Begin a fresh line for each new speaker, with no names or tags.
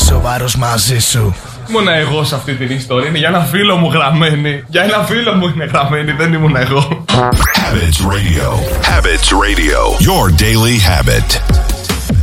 σοβαρός μαζί σου.
Ήμουνα εγώ σε αυτή την ιστορία. Είναι για ένα φίλο μου γραμμένη. Για ένα φίλο μου είναι γραμμένη, δεν ήμουν εγώ.
Habits Radio. Habits Radio. Your daily habit.